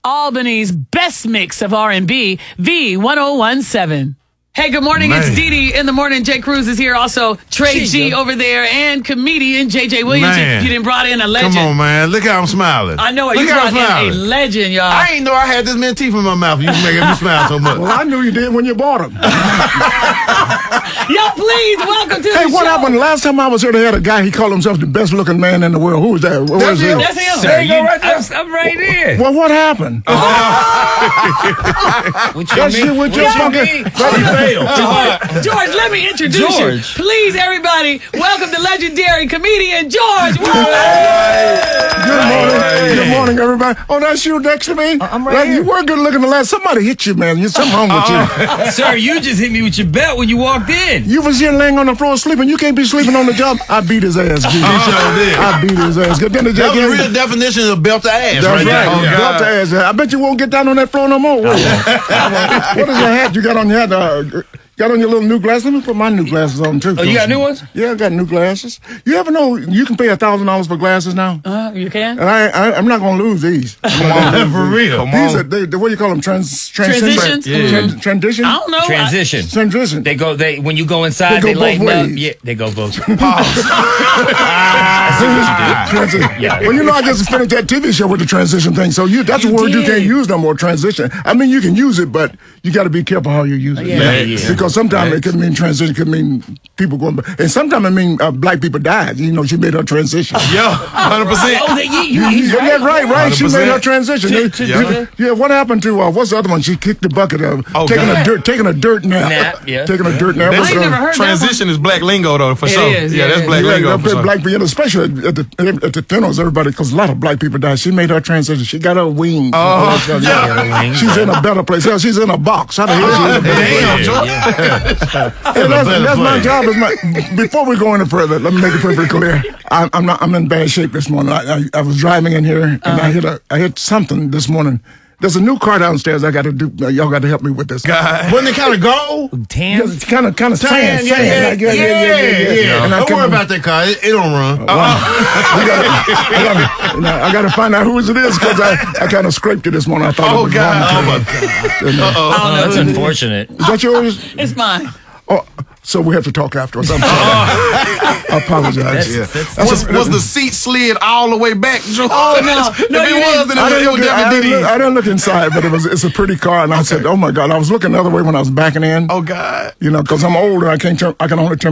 Albany's best mix of R&B, V1017. Hey, good morning. Man. It's Dee Dee in the morning. Jay Cruz is here. Also, Trey G over there and comedian JJ Williams. Man. You done brought in a legend. Come on, man. Look how I'm smiling. I know. Look You how I'm brought in a smiling. legend, y'all. I ain't know I had this many teeth in my mouth. You making me smile so much. Well, I knew you did when you bought them. Y'all, please, welcome to the Hey, what show. happened? Last time I was here, they had a guy, he called himself the best looking man in the world. Who was that? What was him. That's him. Sir, I'm right here. Well, what happened? What That shit with your fucking... George, let me introduce you. Please, everybody, welcome the legendary comedian George Wallace. Good morning. Good morning, everybody. Oh, that's you next to me? I'm right here. You were good looking the last. Somebody hit you, man. There's something wrong with you. Sir, you just hit me with your belt when you walked in. You was here laying on the floor sleeping. You can't be sleeping on the job. I beat his ass, G. I beat his ass. Then the That was the real definition of belt to ass. That's right there. right. Oh, Yeah. God. Belt to ass. I bet you won't get down on that floor no more, will you? What is your hat you got on your hat? Got on your little new glasses? Let me put my new glasses on, too. Oh, you got new ones? Yeah, I got new glasses. You ever know you can pay $1,000 for glasses now? You can? And I'm not going to lose these. For real. These are, what do you call them? Transitions? Transition? I don't know. Transition. Transition. When you go inside, They they go lighten both up. ways. Yeah, they go both. Transition. Yeah. Well, I just finished that TV show with the transition thing. So that's a word you can't use no more, transition. I mean, you can use it, but you got to be careful how you use it. Yeah. Because sometimes it could mean transition, could mean people going, and sometimes it mean black people died. You know, she made her transition. Yeah, 100%. Oh, he's Isn't that right? She 100%. made her transition. Yeah. What happened to what's the other one? She kicked the bucket of taking a dirt nap. Taking a dirt nap. I ain't never heard Transition is black lingo, though, for sure. is, Yeah, that's black lingo. For sure. Black people, especially at the funerals, everybody, because a lot of black people died. She made her transition. She got her wings. She's in a better place. Hell, she's in a box. How the hell is she in a better place? That's my job. Before we go any further, let me make it perfectly clear. I'm in bad shape this morning. I was driving in here and I hit something this morning. There's a new car downstairs I got to do. Y'all got to help me with this. God. Wasn't it kind of gold? tan. It's kind of tan. Yeah. Don't worry about that car. It don't run. I got to find out who it is because I kind of scraped it this morning. I thought it was wrong. Oh, that's unfortunate. Is that yours? It's mine. Oh, so we have to talk afterwards. I'm sorry. I apologize. Was the seat slid all the way back, George? Oh, no. If it was, then it was definitely Diddy's. I didn't look inside, but it's a pretty car, and I said, "Oh my God!" I was looking the other way when I was backing in. Oh God! You know, because I'm older, I can only turn